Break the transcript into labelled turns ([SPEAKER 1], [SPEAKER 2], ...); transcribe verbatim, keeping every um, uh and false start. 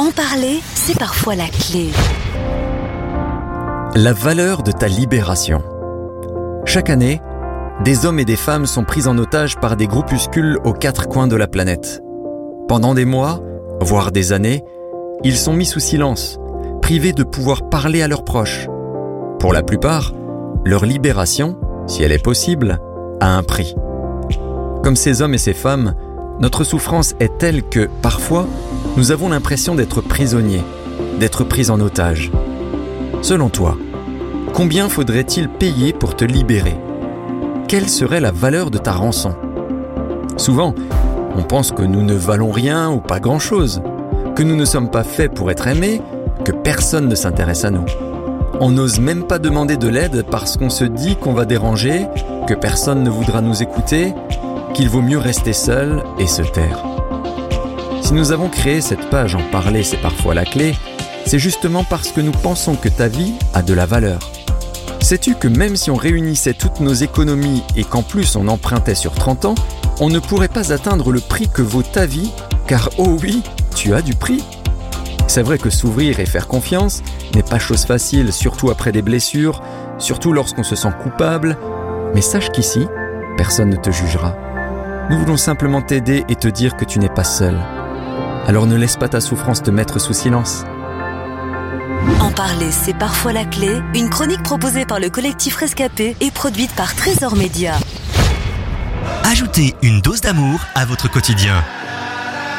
[SPEAKER 1] En parler, c'est parfois la clé.
[SPEAKER 2] La valeur de ta libération. Chaque année, des hommes et des femmes sont pris en otage par des groupuscules aux quatre coins de la planète. Pendant des mois, voire des années, ils sont mis sous silence, privés de pouvoir parler à leurs proches. Pour la plupart, leur libération, si elle est possible, a un prix. Comme ces hommes et ces femmes, notre souffrance est telle que, parfois, nous avons l'impression d'être prisonniers, d'être pris en otage. Selon toi, combien faudrait-il payer pour te libérer ? Quelle serait la valeur de ta rançon ? Souvent, on pense que nous ne valons rien ou pas grand-chose, que nous ne sommes pas faits pour être aimés, que personne ne s'intéresse à nous. On n'ose même pas demander de l'aide parce qu'on se dit qu'on va déranger, que personne ne voudra nous écouter, qu'il vaut mieux rester seul et se taire. Si nous avons créé cette page En parler, c'est parfois la clé, c'est justement parce que nous pensons que ta vie a de la valeur. Sais-tu que même si on réunissait toutes nos économies et qu'en plus on empruntait sur trente ans, on ne pourrait pas atteindre le prix que vaut ta vie, car oh oui, tu as du prix. C'est vrai que s'ouvrir et faire confiance n'est pas chose facile, surtout après des blessures, surtout lorsqu'on se sent coupable, mais sache qu'ici, personne ne te jugera. Nous voulons simplement t'aider et te dire que tu n'es pas seul. Alors ne laisse pas ta souffrance te mettre sous silence.
[SPEAKER 1] En parler, c'est parfois la clé. Une chronique proposée par le collectif Rescapé et produite par Trésor Média.
[SPEAKER 3] Ajoutez une dose d'amour à votre quotidien.